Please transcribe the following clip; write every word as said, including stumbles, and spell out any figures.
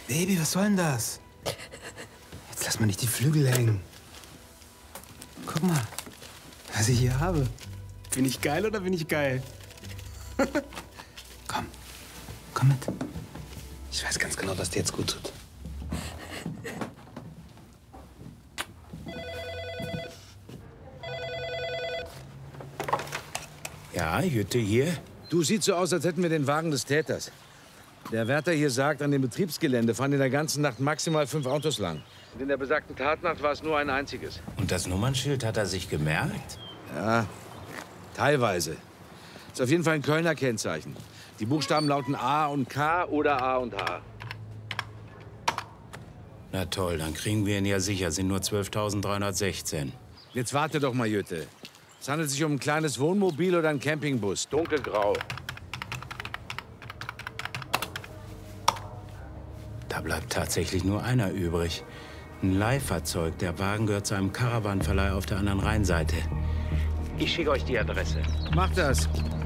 Baby, was soll denn das? Jetzt lass mal nicht die Flügel hängen. Guck mal, was ich hier habe. Bin ich geil oder bin ich geil? Komm, komm mit. Ich weiß ganz genau, was dir jetzt gut tut. Ja, Jütte hier. Du, sieht so aus, als hätten wir den Wagen des Täters. Der Wärter hier sagt, an dem Betriebsgelände fahren in der ganzen Nacht maximal fünf Autos lang. Und in der besagten Tatnacht war es nur ein einziges. Und das Nummernschild hat er sich gemerkt? Ja, teilweise. Ist auf jeden Fall ein Kölner Kennzeichen. Die Buchstaben lauten A und K oder A und H. Na toll, dann kriegen wir ihn ja sicher. Sind nur zwölftausenddreihundertsechzehn. Jetzt warte doch mal, Jütte. Es handelt sich um ein kleines Wohnmobil oder einen Campingbus. Dunkelgrau. Da bleibt tatsächlich nur einer übrig. Ein Leihfahrzeug. Der Wagen gehört zu einem Caravanverleih auf der anderen Rheinseite. Ich schicke euch die Adresse. Mach das.